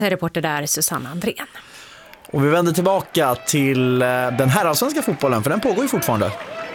Reporter där Susanna Andrén. Och vi vänder tillbaka till den här allsvenska fotbollen, för den pågår ju fortfarande.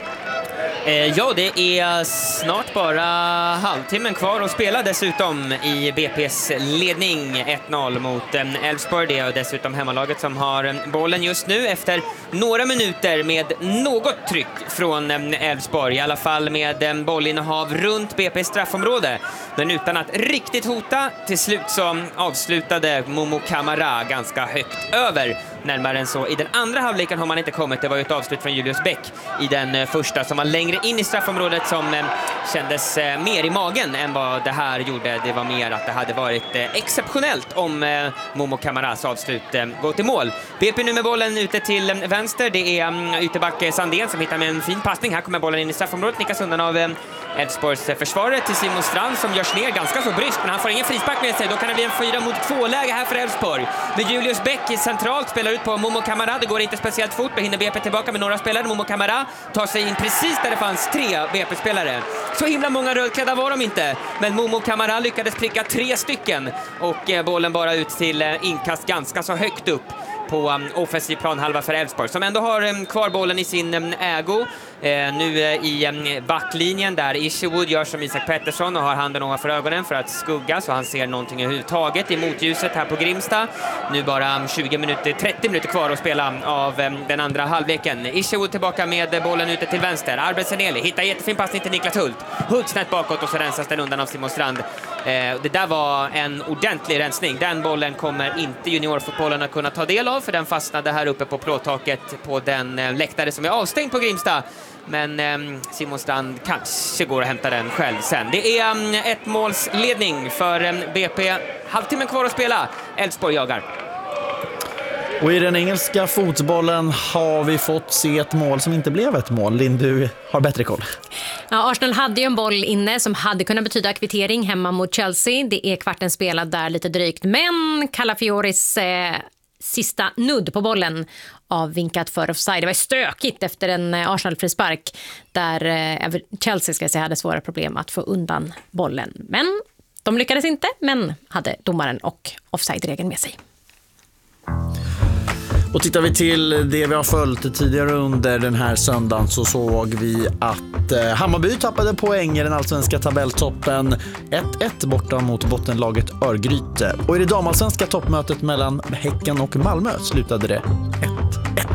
Ja, det är snart bara halvtimmen kvar att spela dessutom i BP:s ledning 1-0 mot Elfsborg. Det är dessutom hemmalaget som har bollen just nu efter några minuter med något tryck från Elfsborg. I alla fall med bollinnehav runt BP:s straffområde. Men utan att riktigt hota. Till slut så avslutade Momo Kamara ganska högt över. Närmare än så. I den andra halvleken har man inte kommit. Det var ju ett avslut från Julius Bäck i den första som var längre in i straffområdet som kändes mer i magen än vad det här gjorde. Det var mer att det hade varit exceptionellt om Momo Kamaras avslut går till mål. BP nu med bollen ute till vänster. Det är ytterback Sandén som hittar med en fin passning. Här kommer bollen in i straffområdet. Nickas undan av Elfsborgs försvarare till Simon Strand som görs ner ganska så bryskt, men han får ingen frispark med sig. Då kan det bli en 4-mot-2-läge här för Elfsborg. Med Julius Bäck centralt spelar ut på Momo Kamara. Det går inte speciellt fort. Då hinner BP tillbaka med några spelare. Momo Kamara tar sig in precis där det fanns 3 BP-spelare. Så himla många rödklädda var de inte. Men Momo Kamara lyckades pricka 3 stycken. Och bollen bara ut till inkast ganska så högt upp på offensiv planhalva för Elfsborg, som ändå har kvar bollen i sin ägo. Nu i backlinjen där Isherwood gör som Isak Pettersson och har handen ovanför ögonen för att skugga så han ser någonting överhuvudtaget i motljuset här på Grimsta. Nu bara 30 minuter kvar att spela av den andra halvleken. Isherwood tillbaka med bollen ute till vänster. Arbetseneli hittar jättefin passning till Niklas Hult. Hult snett bakåt och så rensas den undan av Simon Strand. Det där var en ordentlig rensning. Den bollen kommer inte juniorfotbollen att kunna ta del av, för den fastnade här uppe på plåttaket på den läktare som är avstängd på Grimsta. Men Simon Strand kanske går att hämta den själv sen. Det är ett målsledning för BP. Halvtimmen kvar att spela. Elfsborg jagar. Och i den engelska fotbollen har vi fått se ett mål som inte blev ett mål. Linn, du har bättre koll. Ja, Arsenal hade ju en boll inne som hade kunnat betyda kvittering hemma mot Chelsea. Det är kvarten spelad där lite drygt. Men Calafioris sista nudd på bollen avvinkat för offside. Det var stökigt efter en Arsenal-frispark där Chelsea ska säga hade svåra problem att få undan bollen. Men de lyckades inte, men hade domaren och offside-regeln med sig. Och tittar vi till det vi har följt tidigare under den här söndagen så såg vi att Hammarby tappade poäng i den allsvenska tabelltoppen 1-1 borta mot bottenlaget Örgryte. Och i det damallsvenska toppmötet mellan Häcken och Malmö slutade det 1-1.